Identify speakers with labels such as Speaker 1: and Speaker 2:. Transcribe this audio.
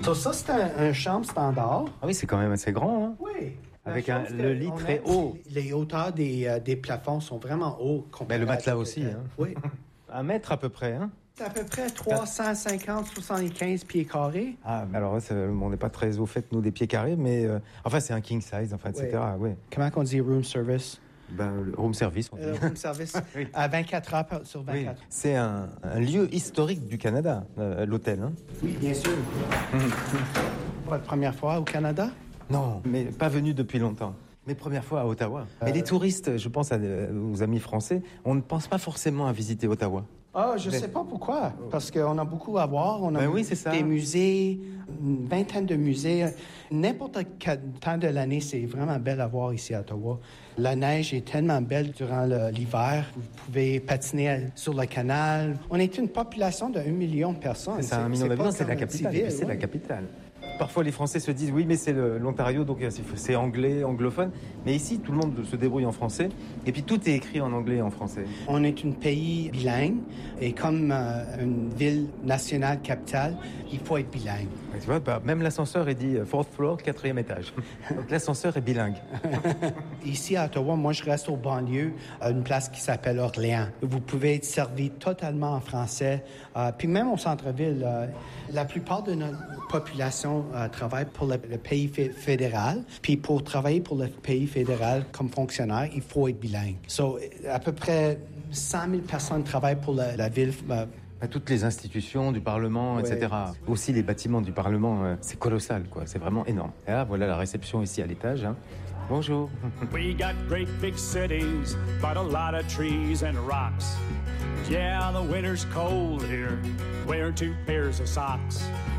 Speaker 1: Ça, c'est un chambre standard.
Speaker 2: Ah oui, c'est quand même assez grand, hein?
Speaker 1: Oui.
Speaker 2: Avec le lit très haut.
Speaker 1: Les hauteurs des plafonds sont vraiment hauts.
Speaker 2: Mais le matelas aussi, hein?
Speaker 1: Oui.
Speaker 2: 1 mètre à peu près, hein?
Speaker 1: C'est à peu près 350-75 pieds carrés.
Speaker 2: Ah, mais alors on n'est pas très au fait, nous, des pieds carrés, mais enfin, c'est un king size, enfin, etc.
Speaker 1: Oui.
Speaker 2: Ouais.
Speaker 1: Comment on dit room service?
Speaker 2: Le room service, on dit.
Speaker 1: Room service
Speaker 2: Oui.
Speaker 1: à 24 heures sur 24.
Speaker 2: Oui. C'est un lieu historique du Canada, l'hôtel, hein?
Speaker 1: Oui, bien sûr. Votre première fois au Canada?
Speaker 2: Non, mais pas venu depuis longtemps. Mes premières fois à Ottawa. Mais les touristes, je pense aux amis français, on ne pense pas forcément à visiter Ottawa.
Speaker 1: Ah, je sais pas pourquoi. Parce qu'on a beaucoup à voir. On a
Speaker 2: oui, c'est ça.
Speaker 1: des musées, une vingtaine de musées. N'importe quel temps de l'année, c'est vraiment belle à voir ici à Ottawa. La neige est tellement belle durant l'hiver. Vous pouvez patiner sur le canal. On est une population de 1 million de personnes.
Speaker 2: C'est 1 million d'habitants, c'est la capitale.
Speaker 1: Civil,
Speaker 2: C'est la capitale. Parfois, les Français se disent, oui, mais c'est l'Ontario, donc c'est anglais, anglophone. Mais ici, tout le monde se débrouille en français. Et puis, tout est écrit en anglais et en français.
Speaker 1: On est un pays bilingue. Et comme une ville nationale capitale, il faut être bilingue.
Speaker 2: Et tu vois, même l'ascenseur est dit 4th floor, 4e étage. Donc, l'ascenseur est bilingue.
Speaker 1: Ici, à Ottawa, moi, je reste au banlieue, à une place qui s'appelle Orléans. Vous pouvez être servi totalement en français. Puis même au centre-ville, la plupart de notre population travaille pour le pays fédéral. Puis pour travailler pour le pays fédéral comme fonctionnaire, il faut être bilingue. À peu près 100 000 personnes travaillent pour la ville.
Speaker 2: Toutes les institutions du Parlement, etc. Aussi les bâtiments du Parlement, c'est colossal, quoi. C'est vraiment énorme. Et là, voilà la réception ici à l'étage, hein. Bonjour.
Speaker 3: We got great big cities, but a lot of trees and rocks. Yeah, the winter's cold here. Wear 2 pairs of socks.